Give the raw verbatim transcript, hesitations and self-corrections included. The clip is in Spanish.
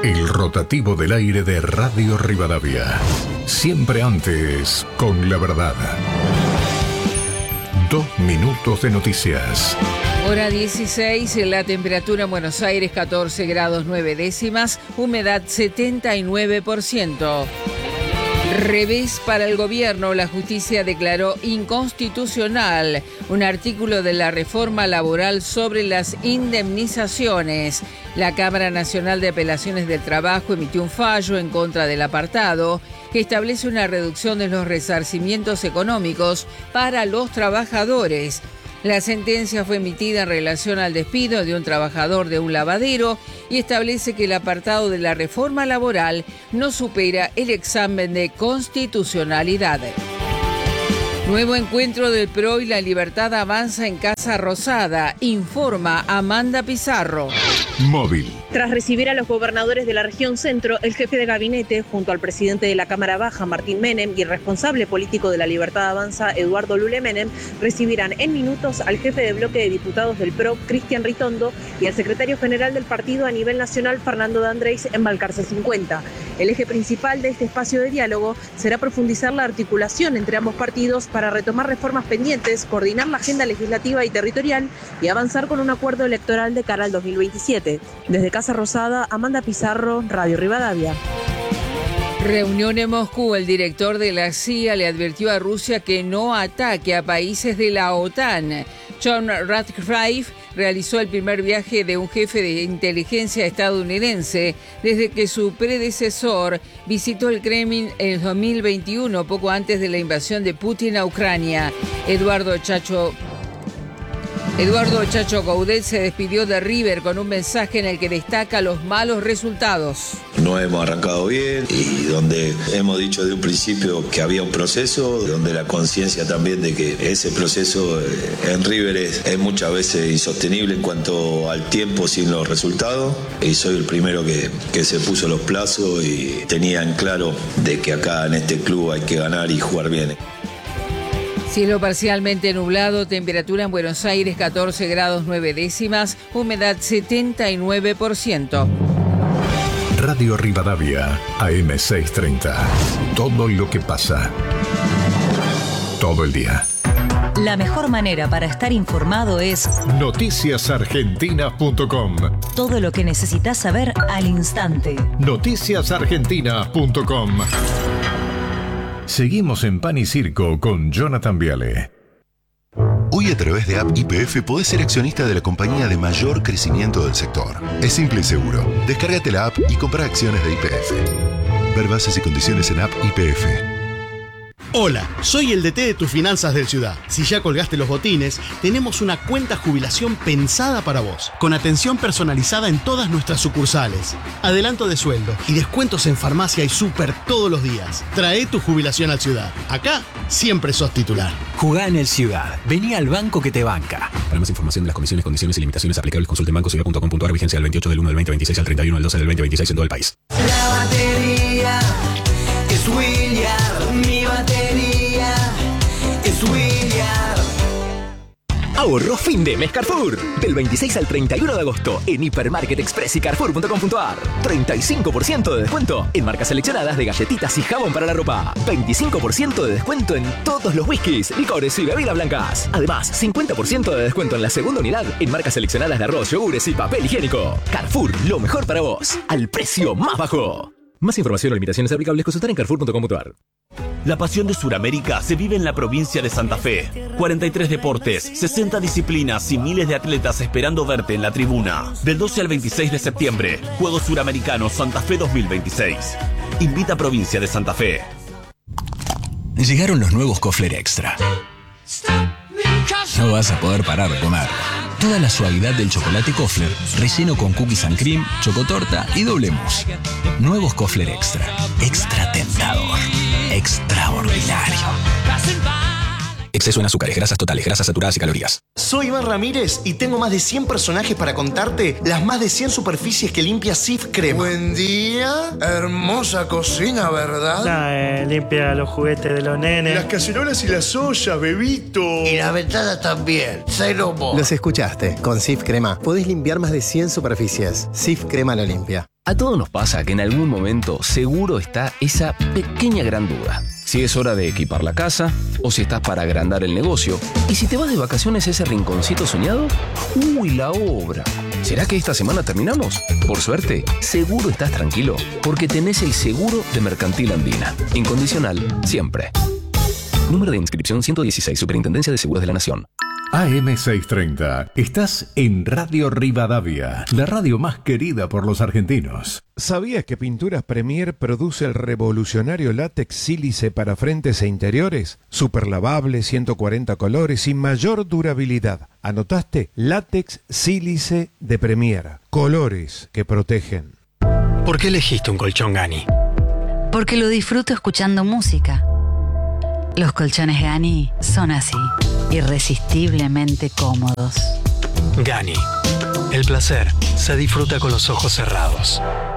El rotativo del aire de Radio Rivadavia. Siempre antes, con la verdad. Dos minutos de noticias. Hora dieciséis, la temperatura en Buenos Aires catorce grados nueve décimas, humedad setenta y nueve por ciento. Revés para el gobierno, la justicia declaró inconstitucional un artículo de la reforma laboral sobre las indemnizaciones. La Cámara Nacional de Apelaciones del Trabajo emitió un fallo en contra del apartado que establece una reducción de los resarcimientos económicos para los trabajadores. La sentencia fue emitida en relación al despido de un trabajador de un lavadero y establece que el apartado de la reforma laboral no supera el examen de constitucionalidad. Nuevo encuentro del P R O y la Libertad avanza en Casa Rosada, informa Amanda Pizarro. Móvil. Tras recibir a los gobernadores de la región centro, el jefe de gabinete, junto al presidente de la Cámara Baja, Martín Menem, y el responsable político de la Libertad Avanza, Eduardo Lule Menem, recibirán en minutos al jefe de bloque de diputados del P R O, Cristian Ritondo, y al secretario general del partido a nivel nacional, Fernando D'Andrés, en Balcarce cincuenta. El eje principal de este espacio de diálogo será profundizar la articulación entre ambos partidos para retomar reformas pendientes, coordinar la agenda legislativa y territorial y avanzar con un acuerdo electoral de cara al dos mil veintisiete. Desde Casa Rosada, Amanda Pizarro, Radio Rivadavia. Reunión en Moscú. El director de la C I A le advirtió a Rusia que no ataque a países de la OTAN. John Ratcliffe realizó el primer viaje de un jefe de inteligencia estadounidense desde que su predecesor visitó el Kremlin en dos mil veintiuno, poco antes de la invasión de Putin a Ucrania. Eduardo Chacho Eduardo Chacho Coudet se despidió de River con un mensaje en el que destaca los malos resultados. No hemos arrancado bien y donde hemos dicho de un principio que había un proceso, donde la conciencia también de que ese proceso en River es, es muchas veces insostenible en cuanto al tiempo sin los resultados. Y soy el primero que, que se puso los plazos y tenía en claro de que acá en este club hay que ganar y jugar bien. Cielo parcialmente nublado, temperatura en Buenos Aires catorce grados nueve décimas, humedad setenta y nueve por ciento. Radio Rivadavia, A M seiscientos treinta. Todo lo que pasa. Todo el día. La mejor manera para estar informado es noticias argentinas punto com. Todo lo que necesitas saber al instante. noticias argentinas punto com. Seguimos en Pan y Circo con Jonathan Viale. Hoy a través de App Y P F podés ser accionista de la compañía de mayor crecimiento del sector. Es simple y seguro. Descárgate la app y compra acciones de Y P F. Ver bases y condiciones en App Y P F. Hola, soy el D T de tus finanzas del Ciudad. Si ya colgaste los botines, tenemos una cuenta jubilación pensada para vos, con atención personalizada en todas nuestras sucursales, adelanto de sueldo y descuentos en farmacia y súper todos los días. Trae tu jubilación al Ciudad. Acá siempre sos titular. Jugá en el Ciudad. Vení al banco que te banca. Para más información de las condiciones, condiciones y limitaciones aplicables, consulte en banco ciudad punto com punto a r. Vigencia del veintiocho del uno del veinte veintiséis al treinta y uno del doce del veinte veintiséis en todo el país. La batería es William. Mi batería es William. Ahorro fin de mes Carrefour. Del veintiséis al treinta y uno de agosto en Hipermarket Express y Carrefour punto com punto a r. treinta y cinco por ciento de descuento en marcas seleccionadas de galletitas y jabón para la ropa. veinticinco por ciento de descuento en todos los whiskies, licores y bebidas blancas. Además, cincuenta por ciento de descuento en la segunda unidad en marcas seleccionadas de arroz, yogures y papel higiénico. Carrefour, lo mejor para vos, al precio más bajo. Más información o limitaciones aplicables consultar en carrefour punto com punto a r. La pasión de Sudamérica se vive en la provincia de Santa Fe. cuarenta y tres deportes, sesenta disciplinas y miles de atletas esperando verte en la tribuna. Del doce al veintiséis de septiembre, Juegos Suramericanos Santa Fe dos mil veintiséis. Invita a Provincia de Santa Fe. Llegaron los nuevos Kofler Extra. No vas a poder parar de comer. Toda la suavidad del chocolate Kofler, relleno con cookies and cream, chocotorta y doble mousse. Nuevos Kofler Extra. Extra tentador. Extraordinario. Exceso en azúcares, grasas totales, grasas saturadas y calorías. Soy Iván Ramírez y tengo más de cien personajes para contarte las más de cien superficies que limpia Cif Crema. Buen día, hermosa cocina, ¿verdad? Nah, eh, limpia los juguetes de los nenes. Las cacerolas y las ollas, bebito. Y las ventanas también, cero mo. Los escuchaste. Con Cif Crema podés limpiar más de cien superficies. Cif Crema lo limpia. A todos nos pasa que en algún momento seguro está esa pequeña gran duda. Si es hora de equipar la casa, o si estás para agrandar el negocio, y si te vas de vacaciones a ese rinconcito soñado, ¡uy, la obra! ¿Será que esta semana terminamos? Por suerte, seguro estás tranquilo, porque tenés el seguro de Mercantil Andina. Incondicional, siempre. Número de inscripción ciento dieciséis, Superintendencia de Seguros de la Nación. A M seiscientos treinta. Estás en Radio Rivadavia, la radio más querida por los argentinos. ¿Sabías que Pinturas Premier produce el revolucionario látex sílice para frentes e interiores? Super lavable, ciento cuarenta colores y mayor durabilidad. ¿Anotaste? Látex sílice de Premier. Colores que protegen. ¿Por qué elegiste un colchón Gani? Porque lo disfruto escuchando música. Los colchones Gani son así, irresistiblemente cómodos. Gani. El placer se disfruta con los ojos cerrados.